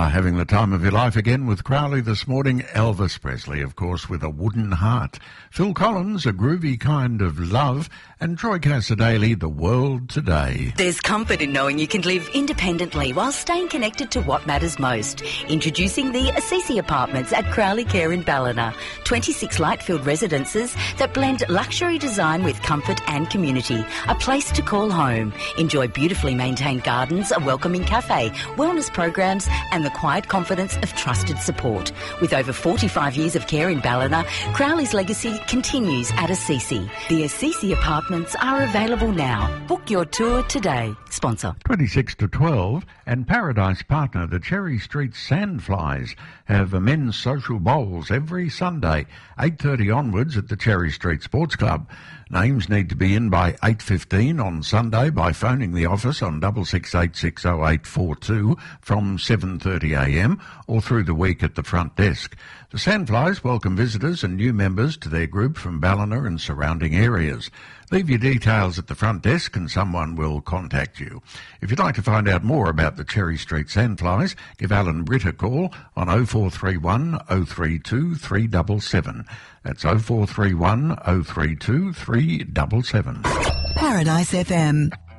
Having the time of your life again with Crowley this morning. Elvis Presley, of course, with A Wooden Heart. Phil Collins, A Groovy Kind of Love. And Troy Cassar-Daley, The World Today. There's comfort in knowing you can live independently while staying connected to what matters most. Introducing the Assisi Apartments at Crowley Care in Ballina. 26 light-filled residences that blend luxury design with comfort and community. A place to call home. Enjoy beautifully maintained gardens, a welcoming cafe, wellness programs and the quiet confidence of trusted support. With over 45 years of care in Ballina, Crowley's legacy continues at Assisi. The Assisi Apartments are available now. Book your tour today. Sponsor. 26 to 12 and Paradise partner, the Cherry Street Sandflies, have a men's social bowls every Sunday, 8:30 onwards at the Cherry Street Sports Club. Names need to be in by 8:15 on Sunday by phoning the office on 66860842 from 7:30am or through the week at the front desk. The Sandflies welcome visitors and new members to their group from Ballina and surrounding areas. Leave your details at the front desk and someone will contact you. If you'd like to find out more about the Cherry Street Sandflies, give Alan Britt a call on 0431 032 377. That's 0431 032 377. Paradise FM.